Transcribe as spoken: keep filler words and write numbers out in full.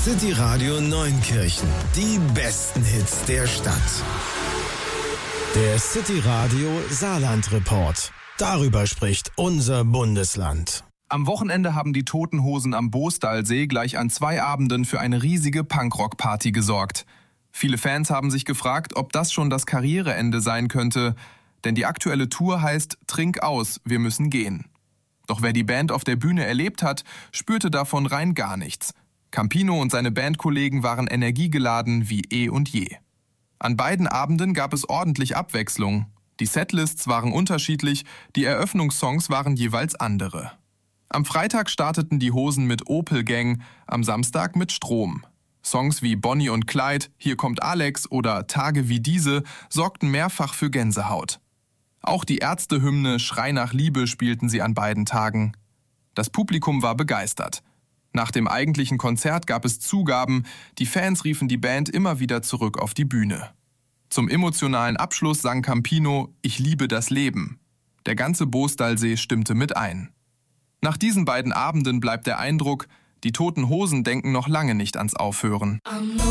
City Radio Neunkirchen. Die besten Hits der Stadt. Der City Radio Saarland Report. Darüber spricht unser Bundesland. Am Wochenende haben die Toten Hosen am Boostalsee gleich an zwei Abenden für eine riesige Punkrock-Party gesorgt. Viele Fans haben sich gefragt, ob das schon das Karriereende sein könnte. Denn die aktuelle Tour heißt Trink aus, wir müssen gehen. Doch wer die Band auf der Bühne erlebt hat, spürte davon rein gar nichts. Campino und seine Bandkollegen waren energiegeladen wie eh und je. An beiden Abenden gab es ordentlich Abwechslung. Die Setlists waren unterschiedlich, die Eröffnungssongs waren jeweils andere. Am Freitag starteten die Hosen mit Opel Gang, am Samstag mit Strom. Songs wie Bonnie und Clyde, Hier kommt Alex oder Tage wie diese sorgten mehrfach für Gänsehaut. Auch die Ärzte-Hymne Schrei nach Liebe spielten sie an beiden Tagen. Das Publikum war begeistert. Nach dem eigentlichen Konzert gab es Zugaben, die Fans riefen die Band immer wieder zurück auf die Bühne. Zum emotionalen Abschluss sang Campino Ich liebe das Leben. Der ganze Boostalsee stimmte mit ein. Nach diesen beiden Abenden bleibt der Eindruck, die Toten Hosen denken noch lange nicht ans Aufhören.